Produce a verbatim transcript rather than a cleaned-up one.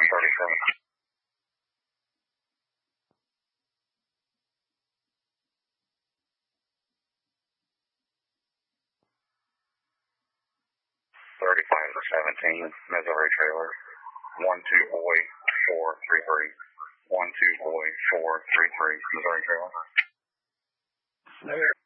thirty-seven. thirty-five to seventeen, Missouri trailer. one two boy, four three three. one two boy, four three three, Missouri trailer.